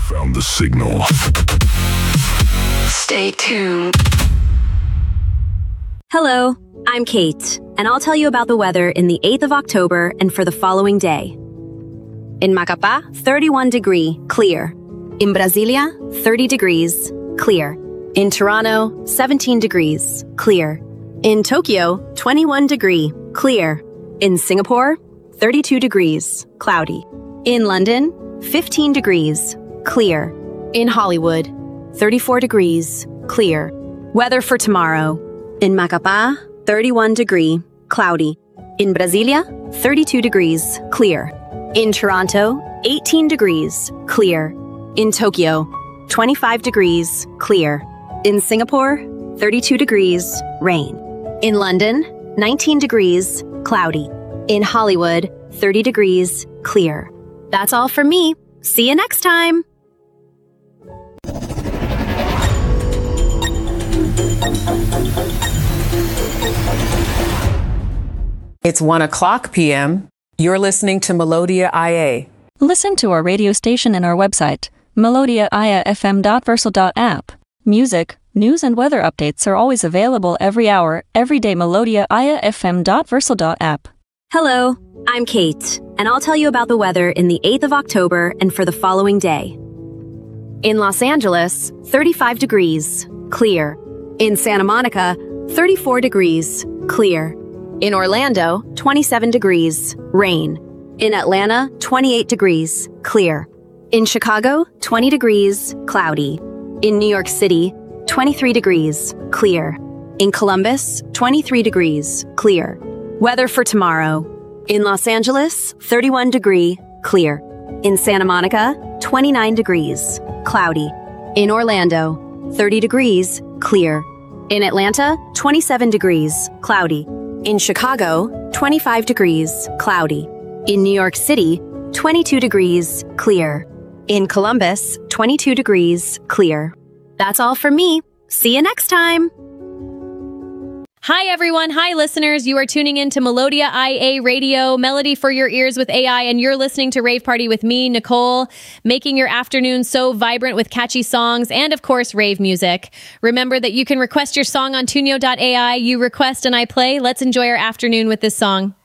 Found the signal. Stay tuned. Hello, I'm Kate, and I'll tell you about the weather in the 8th of October and for the following day. In Macapá, 31 degree, clear. In Brasilia, 30 degrees, clear. In Toronto, 17 degrees, clear. In Tokyo, 21 degree, clear. In Singapore, 32 degrees, cloudy. In London, 15 degrees, clear. In Hollywood, 34 degrees, clear. Weather for tomorrow. In Macapá, 31 degree, cloudy. In Brasilia, 32 degrees, clear. In Toronto, 18 degrees, clear. In Tokyo, 25 degrees, clear. In Singapore, 32 degrees, rain. In London, 19 degrees, cloudy. In Hollywood, 30 degrees, clear. That's all from me. See you next time. It's 1:00 p.m. You're listening to Melodia IA. Listen to our radio station and our website, melodiaiafm.versal.app. Music, news and weather updates are always available every hour, every day. melodiaiafm.versal.app. Hello, I'm Kate, and I'll tell you about the weather in the 8th of October and for the following day. In Los Angeles, 35 degrees, clear. In Santa Monica, 34 degrees, clear. In Orlando, 27 degrees, rain. In Atlanta, 28 degrees, clear. In Chicago, 20 degrees, cloudy. In New York City, 23 degrees, clear. In Columbus, 23 degrees, clear. Weather for tomorrow. In Los Angeles, 31 degree, clear. In Santa Monica, 29 degrees, cloudy. In Orlando, 30 degrees, clear. In Atlanta, 27 degrees, cloudy. In Chicago, 25 degrees, cloudy. In New York City, 22 degrees, clear. In Columbus, 22 degrees, clear. That's all from me. See you next time. Hi, everyone. Hi, listeners. You are tuning in to Melodia IA Radio, melody for your ears with AI, and you're listening to Rave Party with me, Nicole, making your afternoon so vibrant with catchy songs and, of course, rave music. Remember that you can request your song on Tunio.ai. You request and I play. Let's enjoy our afternoon with this song.